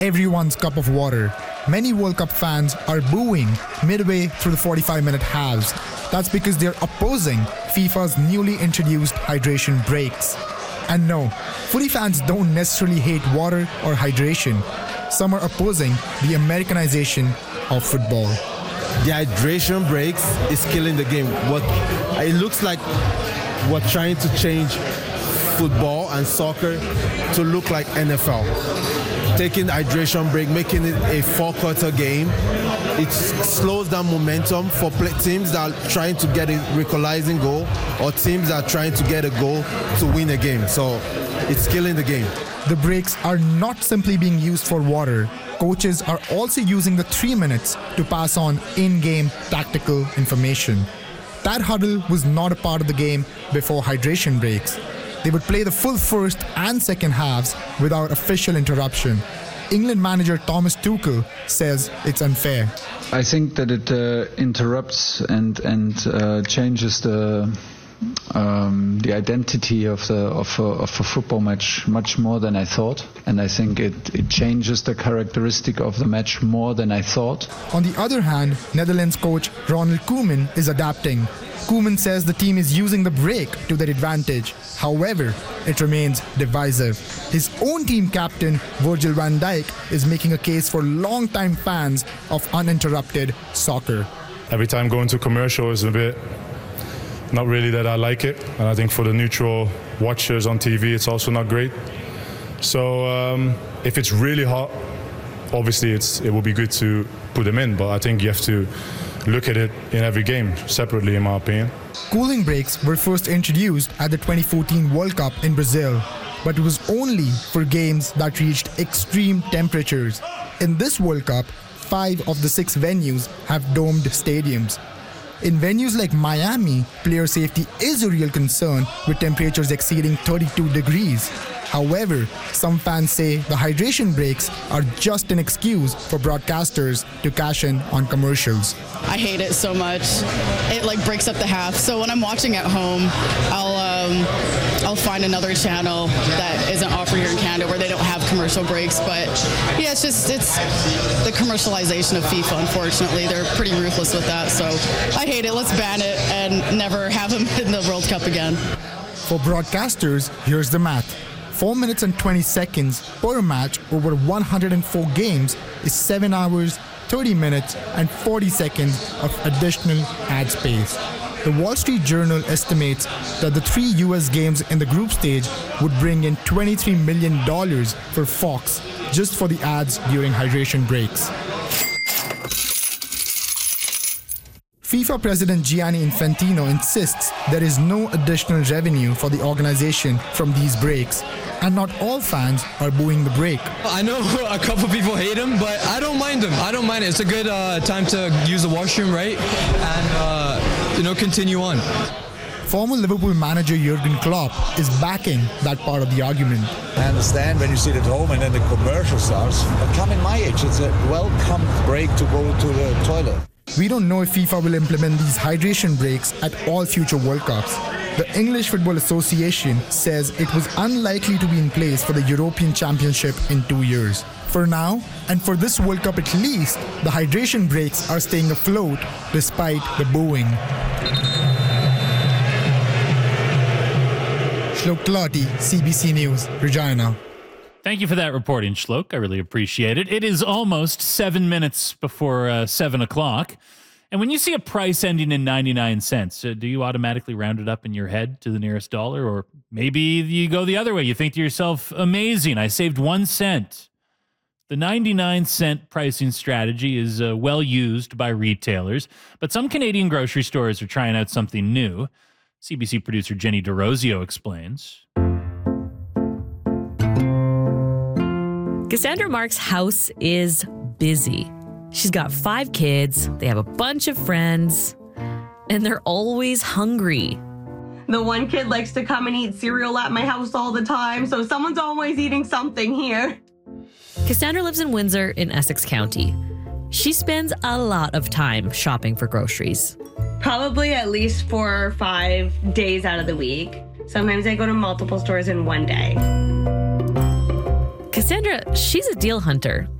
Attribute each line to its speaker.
Speaker 1: everyone's cup of water. Many World Cup fans are booing midway through the 45-minute halves. That's because they're opposing FIFA's newly introduced hydration breaks. And no, footy fans don't necessarily hate water or hydration. Some are opposing the Americanization of football.
Speaker 2: The hydration breaks is killing the game. It looks like we're trying to change football and soccer to look like NFL. Taking the hydration break, making it a 4-quarter game, it slows down momentum for teams that are trying to get a equalizing goal or teams that are trying to get a goal to win a game. So it's killing the game.
Speaker 1: The breaks are not simply being used for water. Coaches are also using the 3 minutes to pass on in-game tactical information. That huddle was not a part of the game before hydration breaks. They would play the full first and second halves without official interruption. England manager Thomas Tuchel says it's unfair.
Speaker 3: I think that it interrupts and changes the identity of a football match much more than I thought, and I think it changes the characteristic of the match more than I thought.
Speaker 1: On the other hand, Netherlands coach Ronald Koeman is adapting. Koeman says the team is using the break to their advantage. However, it remains divisive. His own team captain, Virgil van Dijk, is making a case for long-time fans of uninterrupted soccer.
Speaker 4: Every time going to commercial is a bit not really that I like it, and I think for the neutral watchers on TV it's also not great. So if it's really hot, obviously it will be good to put them in, but I think you have to look at it in every game separately, in my opinion.
Speaker 1: Cooling breaks were first introduced at the 2014 World Cup in Brazil, but it was only for games that reached extreme temperatures. In this World Cup, 5 of the 6 venues have domed stadiums. In venues like Miami, player safety is a real concern with temperatures exceeding 32 degrees. However, some fans say the hydration breaks are just an excuse for broadcasters to cash in on commercials.
Speaker 5: I hate it so much. It breaks up the half. So when I'm watching at home, I'll find another channel that isn't offered here in Canada where they don't have commercial breaks. But yeah, it's the commercialization of FIFA, unfortunately. They're pretty ruthless with that. So I hate it. Let's ban it and never have them in the World Cup again.
Speaker 1: For broadcasters, here's the math. 4 minutes and 20 seconds per match over 104 games is 7 hours, 30 minutes and 40 seconds of additional ad space. The Wall Street Journal estimates that the 3 US games in the group stage would bring in $23 million for Fox just for the ads during hydration breaks. FIFA President Gianni Infantino insists there is no additional revenue for the organization from these breaks, and not all fans are booing the break.
Speaker 6: I know a couple people hate him, but I don't mind them. I don't mind it. It's a good time to use the washroom, right? And, continue on.
Speaker 1: Former Liverpool manager Jurgen Klopp is backing that part of the argument.
Speaker 7: I understand when you sit at home and then the commercial starts, but come in my age, it's a welcome break to go to the toilet.
Speaker 1: We don't know if FIFA will implement these hydration breaks at all future World Cups. The English Football Association says it was unlikely to be in place for the European Championship in 2 years. For now, and for this World Cup at least, the hydration breaks are staying afloat despite the booing. Shlok Talati, CBC News, Regina.
Speaker 8: Thank you for that reporting, Shlok. I really appreciate it. It is almost 7 minutes before 7 o'clock. And when you see a price ending in 99 cents, do you automatically round it up in your head to the nearest dollar? Or maybe you go the other way. You think to yourself, amazing, I saved 1 cent. The 99-cent pricing strategy is well used by retailers, but some Canadian grocery stores are trying out something new. CBC producer Jenny DeRosio explains.
Speaker 9: Cassandra Mark's house is busy. She's got 5 kids, they have a bunch of friends, and they're always hungry.
Speaker 10: The one kid likes to come and eat cereal at my house all the time, so someone's always eating something here.
Speaker 9: Cassandra lives in Windsor in Essex County. She spends a lot of time shopping for groceries.
Speaker 10: Probably at least 4 or 5 days out of the week. Sometimes I go to multiple stores in one day.
Speaker 9: Cassandra, she's a deal hunter.